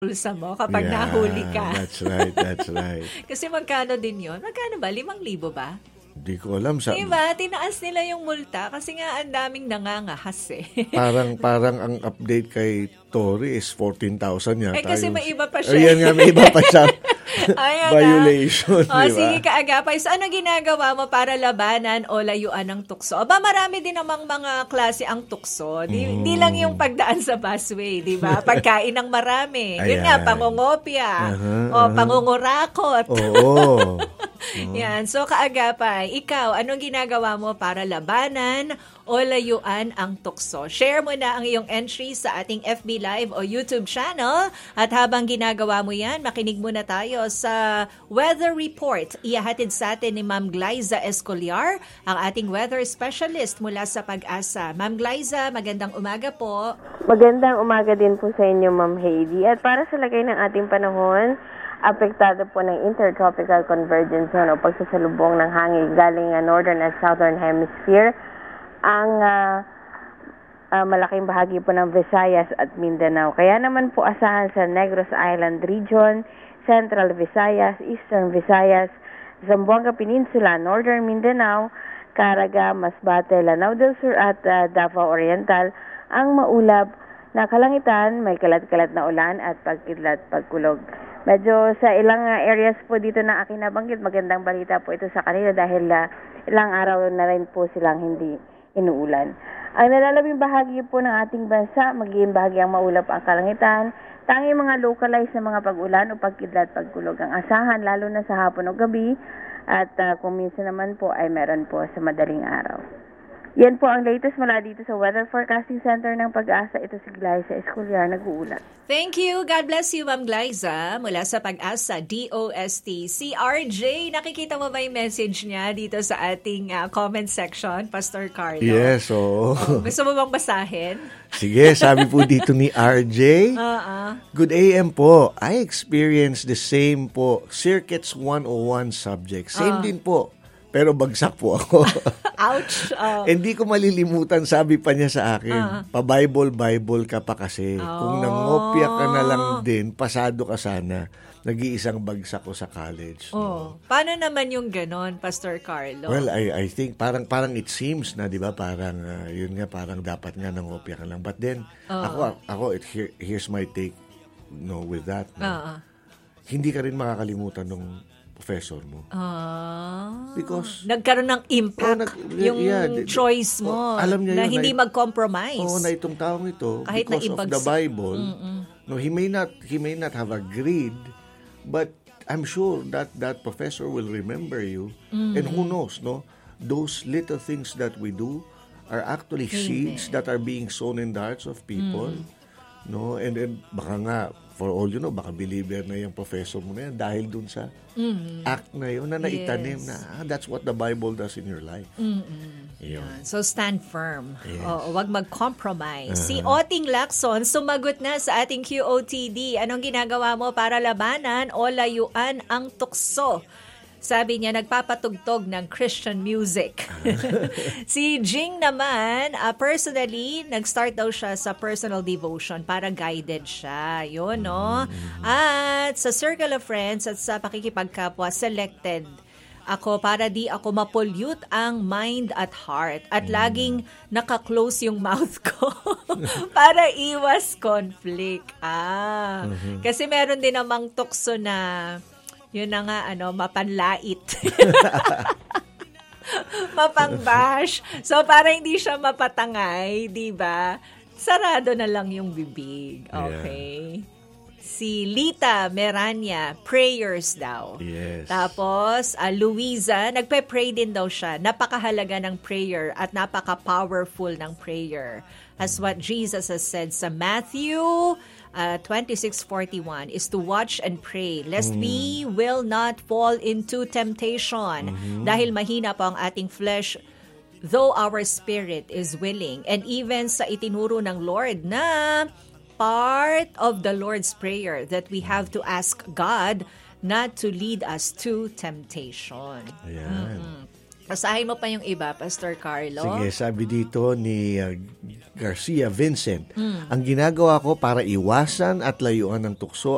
bulsa mo kapag nahuli ka. That's right. Kasi magkano din yun? Magkano ba? 5,000 ba? Hindi ko alam. Diba? Tinaas nila yung multa kasi nga ang daming nangangahas eh. Parang ang update kay Tory is 14,000 yata. Kasi may iba pa siya. Ayan nga, may iba pa siya. Violation, diba? Sige kaagapay. So, ano ginagawa mo para labanan o layuan ng tukso? Aba, marami din namang mga klase ang tukso. Di lang yung pagdaan sa busway, di ba? Pagkain ng marami. Yun nga, pangungopia. Pangungurakot. Oo. Yan. So, kaagapay, ikaw, anong ginagawa mo para labanan o layuan ang tukso? Share mo na ang iyong entry sa ating FB Live o YouTube channel. At habang ginagawa mo yan, makinig muna tayo sa weather report. Iyahatid sa atin ni Ma'am Glyza Escoliar, ang ating weather specialist mula sa Pag-asa. Ma'am Glyza, magandang umaga po. Magandang umaga din po sa inyo, Ma'am Heidi. At para sa lagay ng ating panahon, apektado po ng intertropical convergence o pagsasalubong ng hangin galing northern at southern hemisphere ang malaking bahagi po ng Visayas at Mindanao. Kaya naman po asahan sa Negros Island region, Central Visayas, Eastern Visayas, Zamboanga Peninsula, Northern Mindanao, Caraga, Masbate, Lanao del Sur at Davao Oriental ang maulap na kalangitan, may kalat-kalat na ulan at pagkidlat-pagkulog. Medyo sa ilang areas po dito na aking nabanggit, magandang balita po ito sa kanila dahil ilang araw na rin po silang hindi inuulan. Ang nalalabing bahagi po ng ating bansa, magiging bahagyang maulap ang kalangitan. Tanging mga localized na mga pag-ulan o pagkidlat-pagkulog ang asahan, lalo na sa hapon o gabi. At kung minsan naman po ay meron po sa madaling araw. Yan po ang latest mula dito sa Weather Forecasting Center ng Pag-asa. Ito si Glyza Escoliar, nag-uulat. Thank you. God bless you, Ma'am Glyza. Mula sa Pag-asa, DOST. Si RJ, nakikita mo ba yung message niya dito sa ating comment section, Pastor Carlo? Yes, oo. Gusto mo bang basahin? Sige, sabi po dito ni RJ. Good AM po. I experienced the same po. Circuits 101 subject. Same din po. Pero bagsak po ako. Ouch! Hindi ko malilimutan, sabi pa niya sa akin, pa-Bible ka pa kasi. Kung nangopya ka na lang din, pasado ka sana. Nag-iisang bagsak ko sa college. No? Paano naman yung ganon, Pastor Carlo? Well, I think parang it seems na, di ba, parang yun nga, parang dapat nga nangopya ka lang. But then, here's my take with that. No? Hindi ka rin makakalimutan nung professor mo. Because nagkaroon ng impact yung choice mo alam niya na hindi mag-compromise. Na itong taong ito, kahit because of the Bible, no, he may not have agreed, but I'm sure that professor will remember you. And who knows, no? Those little things that we do are actually seeds that are being sown in the hearts of people. No, and then baka nga for all you know, baka believer na yung professor mo na yan dahil dun sa act na yun na naitanim na that's what the Bible does in your life. So stand firm. Wag mag-compromise. Si Oting Lacson sumagot na sa ating QOTD. Anong ginagawa mo para labanan o layuan ang tukso? Sabi niya, nagpapatugtog ng Christian music. Si Jing naman, personally, nag-start daw siya sa personal devotion para guided siya. Yun, no? At sa circle of friends at sa pakikipagkapwa, selected ako para di ako ma-pollute ang mind at heart. At laging naka-close yung mouth ko para iwas conflict. Kasi meron din namang tukso na yun na nga, mapanlait. Mapangbash. So, para hindi siya mapatangay, di ba? Sarado na lang yung bibig. Okay. Si Lita Merania, prayers daw. Yes. Tapos, Luisa, nagpe-pray din daw siya. Napakahalaga ng prayer at napaka-powerful ng prayer. As what Jesus has said sa Matthew 26:41 is to watch and pray lest we will not fall into temptation. Dahil mahina po ang ating flesh, though our spirit is willing. And even sa itinuro ng Lord na part of the Lord's Prayer that we have to ask God not to lead us to temptation. Ayan. Basahin mo pa yung iba, Pastor Carlo. Sige, sabi dito ni Garcia Vincent, ang ginagawa ko para iwasan at layuan ng tukso